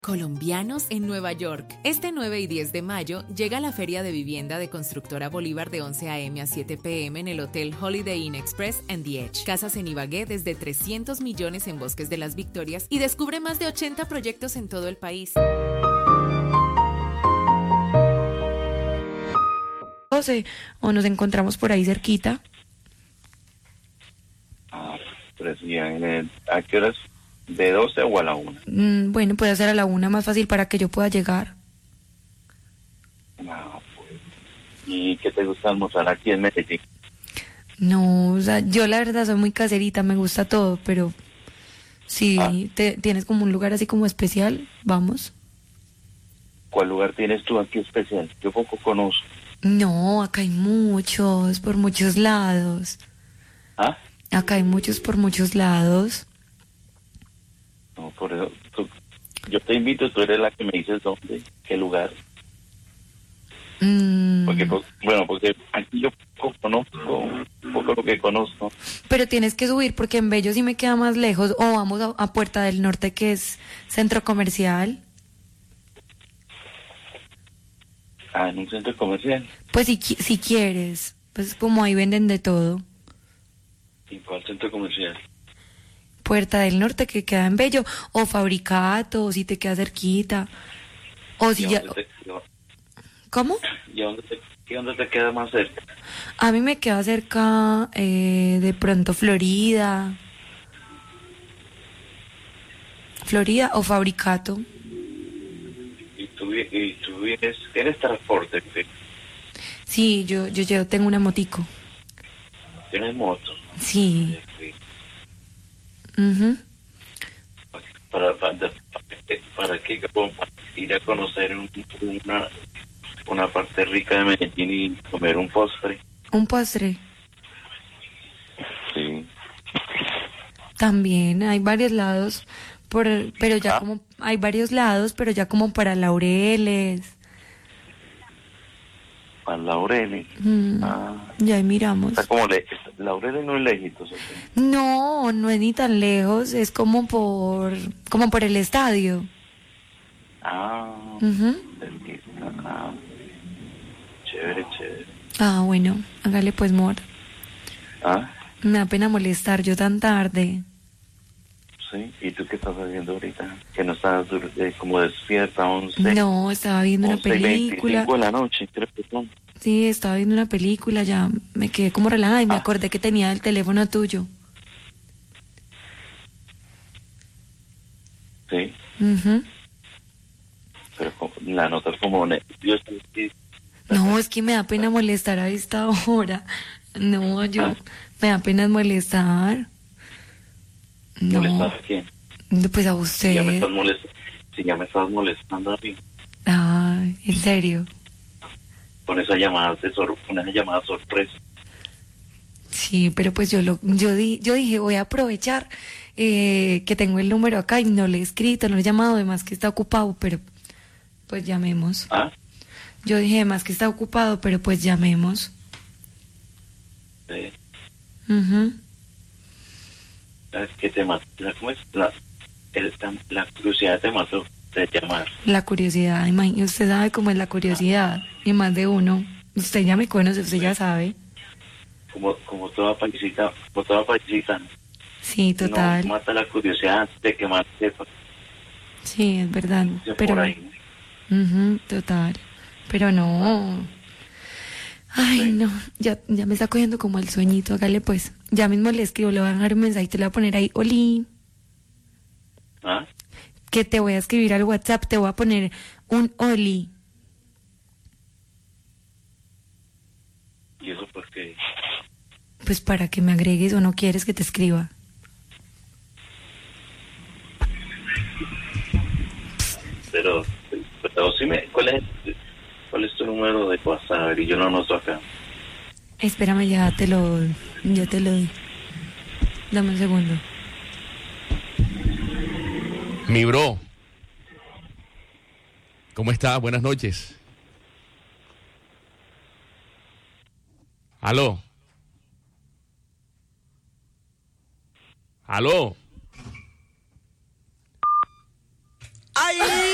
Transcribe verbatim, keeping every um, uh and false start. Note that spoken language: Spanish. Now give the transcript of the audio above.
Colombianos en Nueva York. Este nueve y diez de mayo llega la Feria de Vivienda de Constructora Bolívar de once a eme a siete pe eme en el Hotel Holiday Inn Express and The Edge. Casas en Ibagué desde trescientos millones en Bosques de las Victorias y descubre más de ochenta proyectos en todo el país. doce o nos encontramos por ahí cerquita. Ah, pero sí, ¿a qué horas? ¿De doce o a la una? Mm, bueno, puede ser a la una, más fácil para que yo pueda llegar. No, pues. ¿Y qué te gusta almorzar aquí en Medellín? No, o sea, yo la verdad soy muy caserita, me gusta todo, pero si Ah. te, tienes como un lugar así como especial, vamos. ¿Cuál lugar tienes tú aquí especial? Yo poco conozco. No, acá hay muchos, por muchos lados. ¿Ah? Acá hay muchos por muchos lados. No, por eso. Tú, yo te invito, tú eres la que me dices dónde, qué lugar. Mm, Porque, pues, bueno, porque aquí yo poco conozco, poco lo que conozco. pero tienes que subir porque en Bello sí me queda más lejos. O vamos a, a Puerta del Norte, que es centro comercial. Ah, en un centro comercial. Pues si, qui- si quieres, pues como ahí venden de todo. ¿Y cuál centro comercial? Puerta del Norte, que queda en Bello, o Fabricato, o si te queda cerquita, o si ¿Y a ya... dónde te, ¿Cómo? y a dónde te, y a dónde te queda más cerca? A mí me queda cerca, eh, de pronto Florida, Florida o Fabricato. Y tú, vi- y tú vienes, tienes transporte, ¿sí? Sí, yo, yo, yo tengo una motico. Tienes moto. Sí. Sí. Mhm. Para, para, para, para que para ir a conocer un- una, una parte rica de Medellín y comer un postre. Un postre. Sí. También hay varios lados, por, pero ya Ah. como, hay varios lados, pero ya como para Laureles. Para Laureles. Mm, Ah. ya ahí miramos. Está como le, Laureles no es lejitos. ¿Sí? No, no es ni tan lejos, es como por, como por el estadio. Ah. Ujú. Cerquita. Ah. Chévere, chévere. Ah, bueno, hágale pues, mor. Ah. Me da pena molestar yo tan tarde. Sí. ¿Y tú qué estás haciendo ahorita? Que no estás dur- eh, como despierta, once. No, estaba viendo una once y película. veinticinco de la noche, creo que son. Sí, estaba viendo una película, ya me quedé como relajada y me Ah. acordé que tenía el teléfono tuyo. Sí. Ujú. Pero como- la notas como nerviosa. Sí. No, es que me da pena molestar a esta hora. No, yo, Ah. me da pena molestar. No, ¿Molestar a quién? pues a Si ya me usted. estás molestando, si ya me estás molestando a mí, Ay, en serio. con esa llamada de sor, con esa llamada sorpresa. Sí, pero pues yo lo, yo di, yo dije, voy a aprovechar eh, que tengo el número acá y no le he escrito, no le he llamado, además que está ocupado, pero pues llamemos. ¿Ah? Yo dije, además que está ocupado, pero pues llamemos. Eh, Ujú. ¿Sabes qué te mató? ¿Cómo es? La, el- la curiosidad te mató de llamar. La curiosidad, imagínese, usted sabe cómo es la curiosidad, y más de uno. Usted ya me conoce, usted ya sabe. Como, como toda paisita, como toda paisita. Sí, No total. mata la curiosidad antes de que mate pues, Sí, es verdad. por Pero, ahí. ujú, total. Pero no. Ay, Sí. no. Ya, ya me está cogiendo como el sueñito. Hágale pues. Ya mismo le escribo, le voy a dejar un mensaje, te le voy a poner ahí, Oli, ¿Ah? que te voy a escribir al WhatsApp, te voy a poner un Oli. ¿Y eso por qué? Pues para que me agregues o no quieres que te escriba. Pero, pero sí me, ¿cuál es, cuál es tu número de WhatsApp? Y yo lo anoto acá. Espérame, ya te lo, ya te lo doy. Dame un segundo. Mi bro, ¿cómo está? Buenas noches. Aló. Aló. ¡Ay!